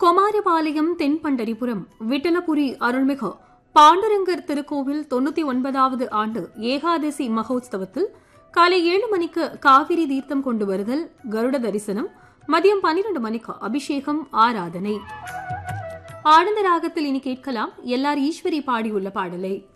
கொமாரபாளையம் தென்பண்டரிபுரம் விட்டலபுரி அருள்மிகு பாண்டுரங்கர் திருக்கோவில் 99வது ஆண்டு ஏகாதசி மகோத்சவத்தில் காலை 7 மணிக்கு காவிரி தீர்த்தம் கொண்டு வருதல், கருட தரிசனம், மதியம் 12 மணிக்கு அபிஷேகம், ஆராதனை. ஆனந்த ராகத்தில் இனி கேட்கலாம் எல்லார் ஈஸ்வரி பாடியுள்ள பாடலை.